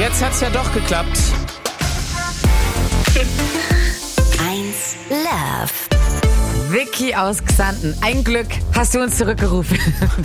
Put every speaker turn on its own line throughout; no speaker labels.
Jetzt hat's ja doch geklappt.
1 Love.
Vicky aus Xanten. Ein Glück hast du uns zurückgerufen.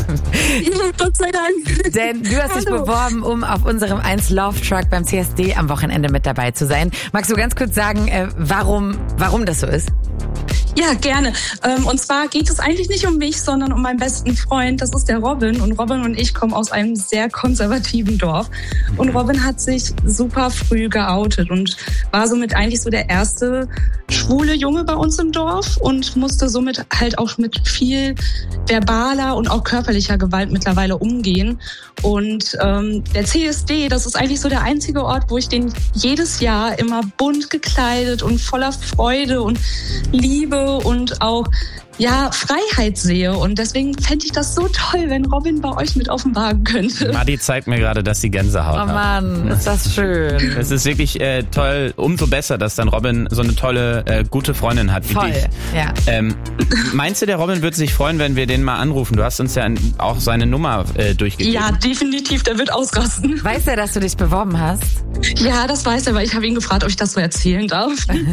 Gott sei Dank.
Denn du hast dich beworben, um auf unserem 1 Love Truck beim CSD am Wochenende mit dabei zu sein. Magst du ganz kurz sagen, warum das so ist?
Ja, gerne. Und zwar geht es eigentlich nicht um mich, sondern um meinen besten Freund. Das ist der Robin. Und Robin und ich kommen aus einem sehr konservativen Dorf. Und Robin hat sich super früh geoutet und war somit eigentlich so der erste schwule Junge bei uns im Dorf und musste somit halt auch mit viel verbaler und auch körperlicher Gewalt mittlerweile umgehen. Und der CSD, das ist eigentlich so der einzige Ort, wo ich den jedes Jahr immer bunt gekleidet und voller Freude und Liebe und auch Freiheit sehe. Und deswegen fände ich das so toll, wenn Robin bei euch mit offenbaren könnte.
Madi zeigt mir gerade, dass sie Gänsehaut hat.
Oh Mann, ist das schön.
Es ist wirklich toll. Umso besser, dass dann Robin so eine tolle, gute Freundin hat wie
Voll,
dich.
ja.
Meinst du, der Robin würde sich freuen, wenn wir den mal anrufen? Du hast uns ja auch seine Nummer durchgegeben.
Ja, definitiv, der wird ausrasten.
Weiß er, dass du dich beworben hast?
Ja, das weiß er, weil ich habe ihn gefragt, ob ich das so erzählen darf.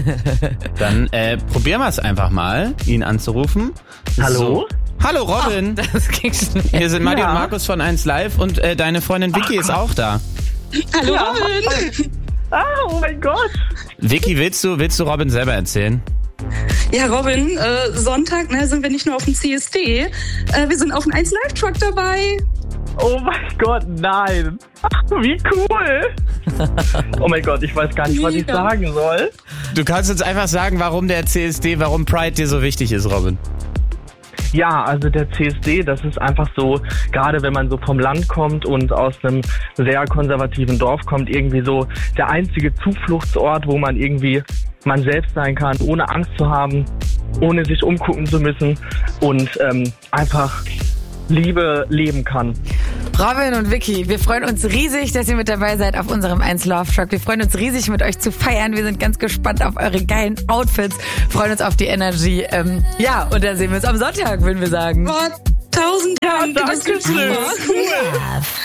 Dann probieren wir es einfach mal, ihn anzurufen.
Hallo?
So. Hallo Robin.
Das ging schnell.
Hier sind Madi und Markus von 1 Live und deine Freundin Vicky ist auch da.
Hallo Robin.
Oh mein Gott.
Vicky, willst du Robin selber erzählen?
Ja, Robin, Sonntag sind wir nicht nur auf dem CSD, wir sind auf dem 1 Live Truck dabei.
Oh mein Gott, nein. Wie cool. Oh mein Gott, ich weiß gar nicht, was ich sagen soll.
Du kannst uns einfach sagen, warum Pride dir so wichtig ist, Robin.
Ja, also der CSD, das ist einfach so, gerade wenn man so vom Land kommt und aus einem sehr konservativen Dorf kommt, irgendwie so der einzige Zufluchtsort, wo man irgendwie man selbst sein kann, ohne Angst zu haben, ohne sich umgucken zu müssen und einfach Liebe leben kann.
Robin und Vicky, wir freuen uns riesig, dass ihr mit dabei seid auf unserem 1 Love Truck. Wir freuen uns riesig, mit euch zu feiern. Wir sind ganz gespannt auf eure geilen Outfits, freuen uns auf die Energy. Und dann sehen wir uns am Sonntag, würden wir sagen.
1000 Dank.
Danke schön.
Love.